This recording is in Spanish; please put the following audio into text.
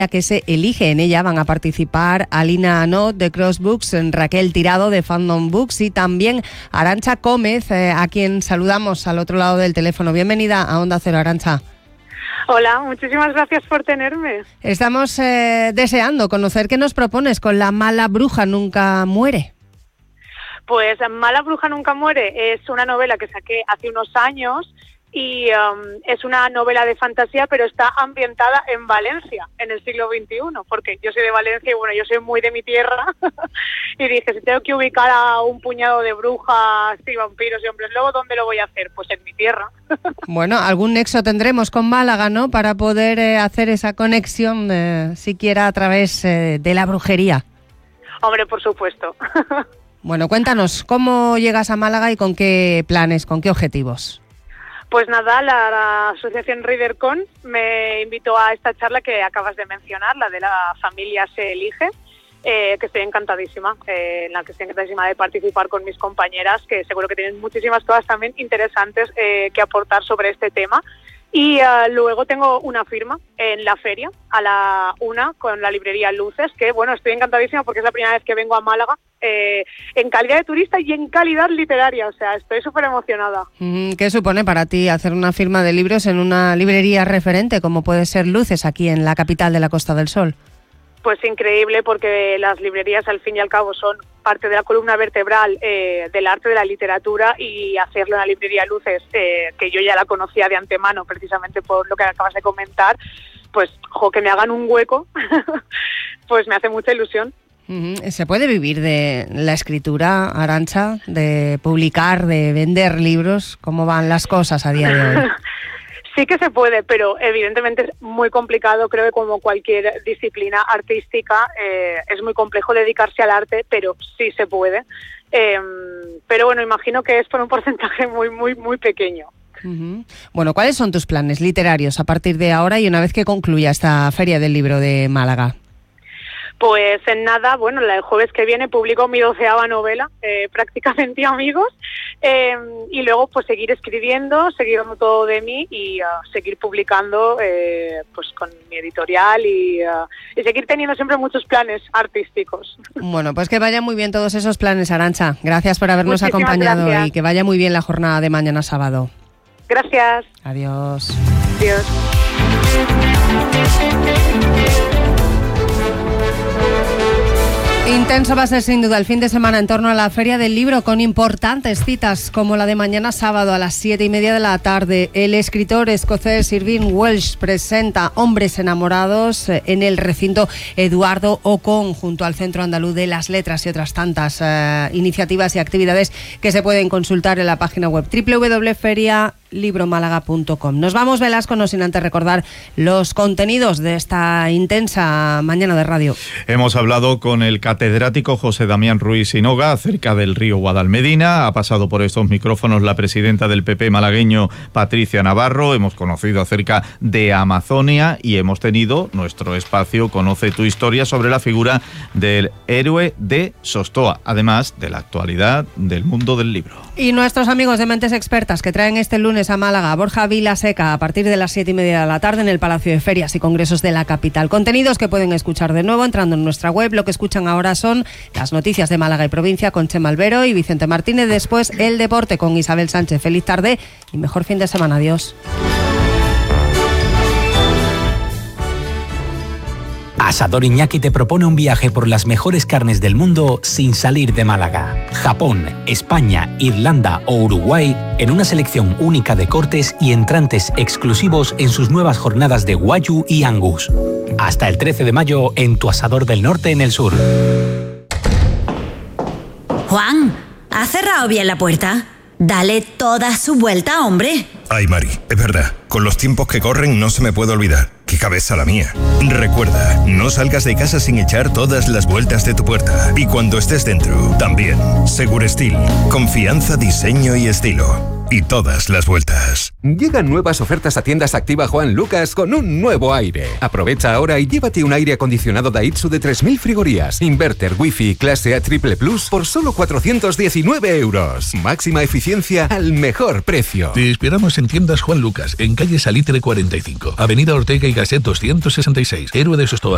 que se elige. En ella van a participar Alina Anot de Cross Books, Raquel Tirado de Fandom Books y también Arantxa Gómez, a quien saludamos al otro lado del teléfono. Bienvenida a Onda Cero, Arantxa. Hola, muchísimas gracias por tenerme. Estamos deseando conocer qué nos propones con La mala bruja nunca muere. Pues Mala bruja nunca muere es una novela que saqué hace unos años y es una novela de fantasía, pero está ambientada en Valencia, en el siglo XXI, porque yo soy de Valencia y bueno, yo soy muy de mi tierra y dije, si tengo que ubicar a un puñado de brujas y vampiros y hombres lobo, ¿dónde lo voy a hacer? Pues en mi tierra. Bueno, algún nexo tendremos con Málaga, ¿no?, para poder hacer esa conexión, siquiera a través de la brujería. Hombre, por supuesto. Bueno, cuéntanos, ¿cómo llegas a Málaga y con qué planes, con qué objetivos? Pues nada, la asociación ReaderCon me invitó a esta charla que acabas de mencionar, la de La familia se elige, que estoy encantadísima, en la que estoy encantadísima de participar con mis compañeras, que seguro que tienen muchísimas cosas también interesantes que aportar sobre este tema. Y luego tengo una firma en la feria, a la 1, con la librería Luces, que bueno, estoy encantadísima porque es la primera vez que vengo a Málaga en calidad de turista y en calidad literaria, o sea, estoy súper emocionada. ¿Qué supone para ti hacer una firma de libros en una librería referente como puede ser Luces, aquí en la capital de la Costa del Sol? Pues increíble, porque las librerías al fin y al cabo son parte de la columna vertebral del arte de la literatura, y hacerlo en la librería Luces, que yo ya la conocía de antemano precisamente por lo que acabas de comentar, pues que me hagan un hueco, pues me hace mucha ilusión. ¿Se puede vivir de la escritura, Arantxa, de publicar, de vender libros? ¿Cómo van las cosas a día de hoy? Sí que se puede, pero evidentemente es muy complicado. Creo que como cualquier disciplina artística es muy complejo dedicarse al arte, pero sí se puede. Pero bueno, imagino que es por un porcentaje muy pequeño. Bueno, ¿cuáles son tus planes literarios a partir de ahora y una vez que concluya esta Feria del Libro de Málaga? Pues en nada, bueno, el jueves que viene publico mi 12ª novela, Prácticamente Amigos, y luego pues seguir escribiendo, seguir dando todo de mí y seguir publicando pues con mi editorial y seguir teniendo siempre muchos planes artísticos. Bueno, pues que vaya muy bien todos esos planes, Arantxa. Gracias por habernos acompañado y que vaya muy bien la jornada de mañana sábado. Gracias. Adiós. Adiós. Intenso va a ser sin duda el fin de semana en torno a la Feria del Libro, con importantes citas como la de mañana sábado a las 7:30 de la tarde. El escritor escocés Irvine Welsh presenta Hombres enamorados en el recinto Eduardo Ocon, junto al Centro Andaluz de las Letras y otras tantas iniciativas y actividades que se pueden consultar en la página web www.ferialibromálaga.com. Nos vamos, Velasco, no sin antes recordar los contenidos de esta intensa mañana de radio. Hemos hablado con el catedrático José Damián Ruiz Sinoga acerca del río Guadalmedina. Ha pasado por estos micrófonos la presidenta del PP malagueño, Patricia Navarro. Hemos conocido acerca de Amazonia y hemos tenido nuestro espacio Conoce tu historia sobre la figura del héroe de Sostoa, además de la actualidad del mundo del libro. Y nuestros amigos de Mentes Expertas, que traen este lunes a Málaga Borja Vilaseca a partir de las 7:30 de la tarde en el Palacio de Ferias y Congresos de la capital. Contenidos que pueden escuchar de nuevo entrando en nuestra web. Lo que escuchan ahora son las noticias de Málaga y provincia con Chema Albero y Vicente Martínez. Después el deporte con Isabel Sánchez. Feliz tarde y mejor fin de semana. Adiós. Asador Iñaki te propone un viaje por las mejores carnes del mundo sin salir de Málaga. Japón, España, Irlanda o Uruguay en una selección única de cortes y entrantes exclusivos en sus nuevas jornadas de Wagyu y Angus. Hasta el 13 de mayo en tu Asador del Norte en el sur. Juan, ¿has cerrado bien la puerta? Dale toda su vuelta, hombre. Ay, Mari, es verdad. Con los tiempos que corren no se me puede olvidar. ¡Qué cabeza la mía! Recuerda, no salgas de casa sin echar todas las vueltas de tu puerta. Y cuando estés dentro, también. Segurestil. Confianza, diseño y estilo. Y todas las vueltas. Llegan nuevas ofertas a Tiendas Activa Juan Lucas con un nuevo aire. Aprovecha ahora y llévate un aire acondicionado Daitsu de 3.000 frigorías. Inverter Wi-Fi clase A Triple Plus por solo 419 euros. Máxima eficiencia al mejor precio. Te esperamos en Tiendas Juan Lucas, en calle Salitre 45, avenida Ortega y Gasset 266, Héroe de Sostoa.